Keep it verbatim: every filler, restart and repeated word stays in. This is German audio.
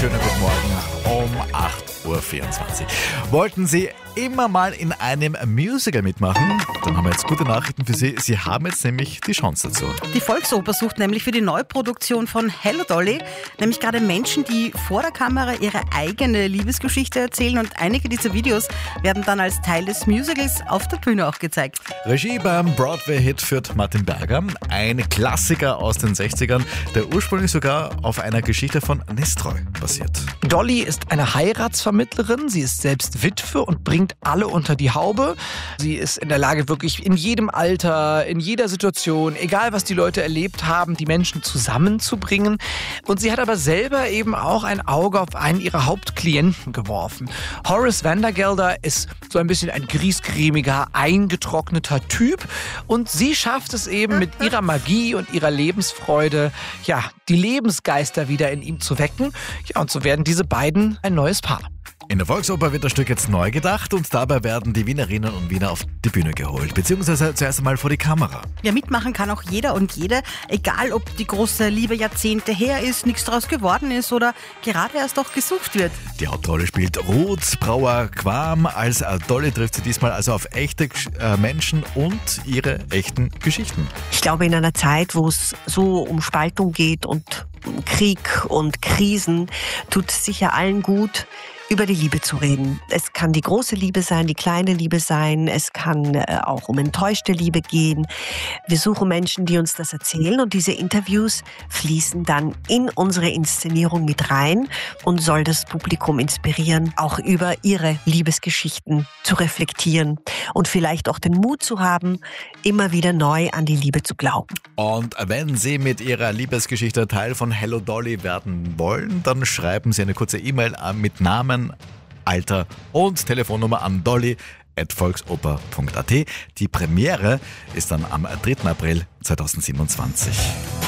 Schönen guten Morgen um acht Uhr vierundzwanzig. Wollten Sie immer mal in einem Musical mitmachen? Dann haben wir jetzt gute Nachrichten für Sie. Sie haben jetzt nämlich die Chance dazu. Die Volksoper sucht nämlich für die Neuproduktion von Hello Dolly nämlich gerade Menschen, die vor der Kamera ihre eigene Liebesgeschichte erzählen, und einige dieser Videos werden dann als Teil des Musicals auf der Bühne auch gezeigt. Regie beim Broadway-Hit führt Martin Berger. Ein Klassiker aus den sechzigern, der ursprünglich sogar auf einer Geschichte von Nestroy basiert. Dolly ist eine Heiratsvermittlerin. Sie ist selbst Witwe und bringt alle unter die Haube. Sie ist in der Lage, wirklich in jedem Alter, in jeder Situation, egal was die Leute erlebt haben, die Menschen zusammenzubringen. Und sie hat aber selber eben auch ein Auge auf einen ihrer Hauptklienten geworfen. Horace Vandergelder ist so ein bisschen ein griesgrämiger, eingetrockneter Typ. Und sie schafft es eben mit ihrer Magie und ihrer Lebensfreude, ja, die Lebensgeister wieder in ihm zu wecken. Ja, und so werden diese beiden ein neues Paar. In der Volksoper wird das Stück jetzt neu gedacht und dabei werden die Wienerinnen und Wiener auf die Bühne geholt, beziehungsweise zuerst einmal vor die Kamera. Ja, mitmachen kann auch jeder und jede, egal ob die große Liebe Jahrzehnte her ist, nichts daraus geworden ist oder gerade erst auch gesucht wird. Die Hauptrolle spielt Ruth Brauer-Quam. Als Dolly trifft sie diesmal also auf echte äh, Menschen und ihre echten Geschichten. Ich glaube, in einer Zeit, wo es so um Spaltung geht und um Krieg und Krisen, tut es sicher allen gut, über die Liebe zu reden. Es kann die große Liebe sein, die kleine Liebe sein, es kann äh, auch um enttäuschte Liebe gehen. Wir suchen Menschen, die uns das erzählen, und diese Interviews fließen dann in unsere Inszenierung mit rein und soll das Publikum inspirieren, auch über ihre Liebesgeschichten zu reflektieren und vielleicht auch den Mut zu haben, immer wieder neu an die Liebe zu glauben. Und wenn Sie mit Ihrer Liebesgeschichte Teil von Hello Dolly werden wollen, dann schreiben Sie eine kurze E-Mail mit Namen, Alter und Telefonnummer an dolly at volksoper punkt at. Die Premiere ist dann am dritten April zweitausendsiebenundzwanzig.